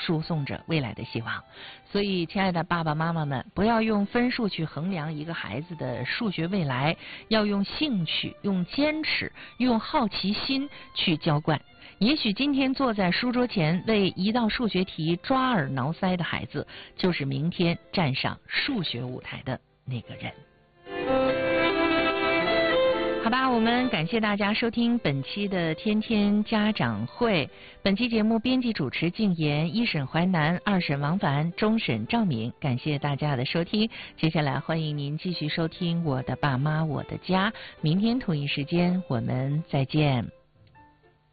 输送着未来的希望。所以，亲爱的爸爸妈妈们，不要用分数去衡量一个孩子的数学未来，要用兴趣、用坚持、用好奇心去浇灌。也许今天坐在书桌前为一道数学题抓耳挠腮的孩子，就是明天站上数学舞台的那个人。好吧，我们感谢大家收听本期的天天家长会。本期节目编辑主持静言，一审淮南，二审王凡，终审赵敏。感谢大家的收听，接下来欢迎您继续收听我的爸妈我的家。明天同一时间我们再见。